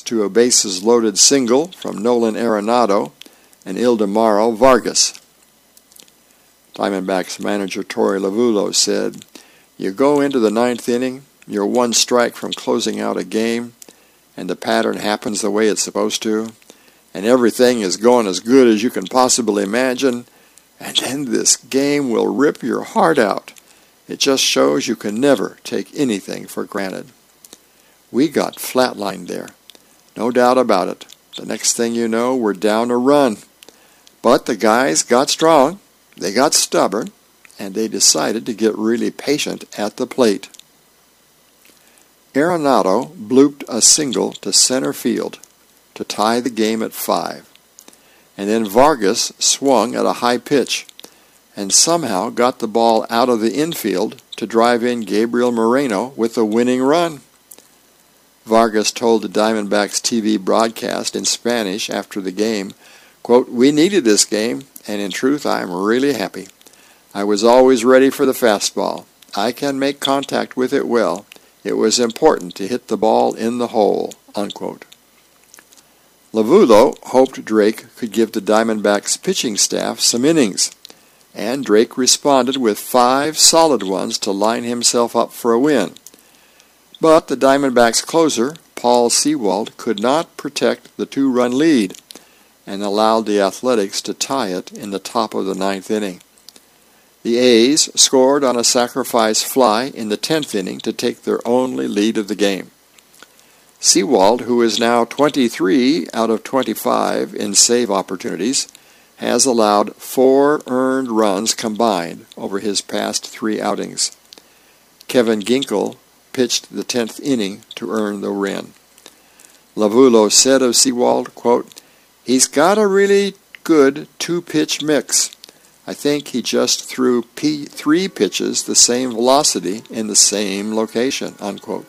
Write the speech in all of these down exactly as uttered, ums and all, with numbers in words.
to a bases-loaded single from Nolan Arenado and Ildemaro Vargas. Diamondbacks manager Torey Lovullo said, "You go into the ninth inning, you're one strike from closing out a game, and the pattern happens the way it's supposed to, and everything is going as good as you can possibly imagine, and then this game will rip your heart out. It just shows you can never take anything for granted." We got flatlined there. No doubt about it. The next thing you know, we're down a run. But the guys got strong, they got stubborn, and they decided to get really patient at the plate. Arenado blooped a single to center field to tie the game at five. And then Vargas swung at a high pitch and somehow got the ball out of the infield to drive in Gabriel Moreno with the winning run. Vargas told the Diamondbacks T V broadcast in Spanish after the game, quote, "We needed this game, and in truth I am really happy. I was always ready for the fastball. I can make contact with it well. It was important to hit the ball in the hole," unquote. Lovullo hoped Drake could give the Diamondbacks pitching staff some innings, and Drake responded with five solid ones to line himself up for a win. But the Diamondbacks closer, Paul Sewald, could not protect the two-run lead and allowed the Athletics to tie it in the top of the ninth inning. The A's scored on a sacrifice fly in the tenth inning to take their only lead of the game. Sewald, who is now twenty-three out of twenty-five in save opportunities, has allowed four earned runs combined over his past three outings. Kevin Ginkel pitched the tenth inning to earn the win. Lovullo said of Sewald, quote, "He's got a really good two-pitch mix. I think he just threw P- three pitches the same velocity in the same location," unquote.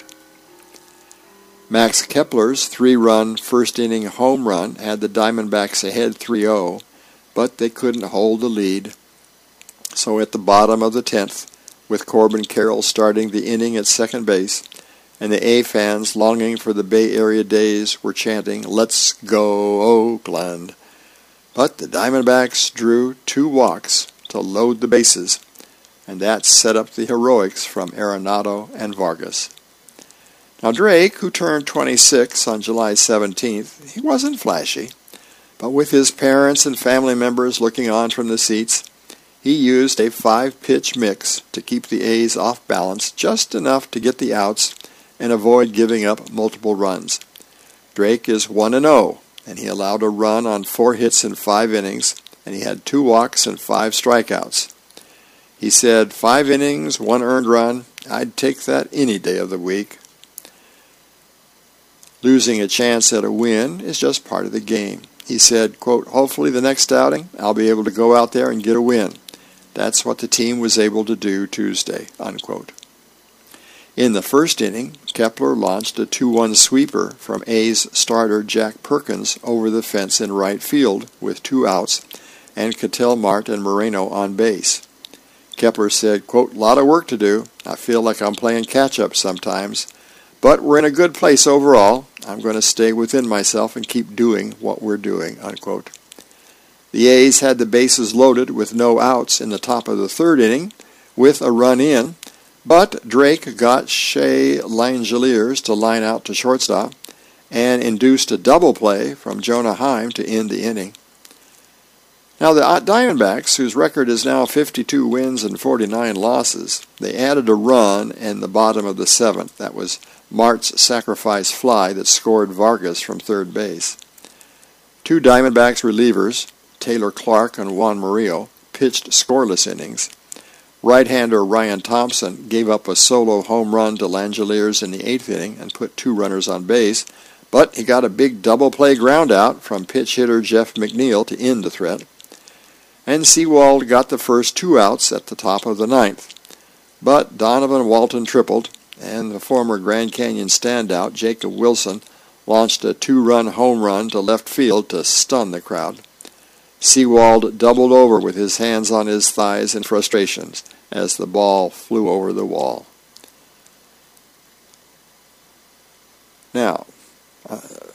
Max Kepler's three-run first-inning home run had the Diamondbacks ahead three oh, but they couldn't hold the lead. So at the bottom of the tenth, with Corbin Carroll starting the inning at second base, and the A fans longing for the Bay Area days were chanting, "Let's go Oakland." But the Diamondbacks drew two walks to load the bases, and that set up the heroics from Arenado and Vargas. Now Drake, who turned twenty-six on July seventeenth, he wasn't flashy, but with his parents and family members looking on from the seats, he used a five-pitch mix to keep the A's off balance just enough to get the outs and avoid giving up multiple runs. Drake is one and oh, and he allowed a run on four hits in five innings, and he had two walks and five strikeouts. He said, "Five innings, one earned run, I'd take that any day of the week." Losing a chance at a win is just part of the game. He said, quote, "Hopefully the next outing I'll be able to go out there and get a win. That's what the team was able to do Tuesday," unquote. In the first inning, Kepler launched a two one sweeper from A's starter Jack Perkins over the fence in right field with two outs and Ketel Marte and Moreno on base. Kepler said, quote, "Lot of work to do. I feel like I'm playing catch-up sometimes. But we're in a good place overall. I'm going to stay within myself and keep doing what we're doing," unquote. The A's had the bases loaded with no outs in the top of the third inning with a run in, but Drake got Shea Langeliers to line out to shortstop and induced a double play from Jonah Heim to end the inning. Now the Diamondbacks, whose record is now fifty-two wins and forty-nine losses, they added a run in the bottom of the seventh. That was Marte's sacrifice fly that scored Vargas from third base. Two Diamondbacks relievers, Taylor Clark and Juan Murillo, pitched scoreless innings. Right-hander Ryan Thompson gave up a solo home run to Langeliers in the eighth inning and put two runners on base, but he got a big double-play groundout from pitch hitter Jeff McNeil to end the threat. And Sewald got the first two outs at the top of the ninth. But Donovan Walton tripled, and the former Grand Canyon standout Jacob Wilson launched a two-run home run to left field to stun the crowd. Sewald doubled over with his hands on his thighs in frustration as the ball flew over the wall. Now, uh,